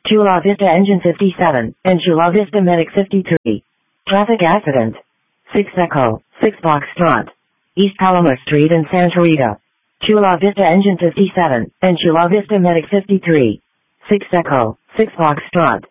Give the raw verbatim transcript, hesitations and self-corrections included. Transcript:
Chula Vista Engine fifty-seven, and Chula Vista Medic fifty-three. Traffic accident. six Echo, six Foxtrot. East Palomar Street in Santa Rita. Chula Vista Engine fifty-seven, and Chula Vista Medic fifty-three. six Echo, six Foxtrot.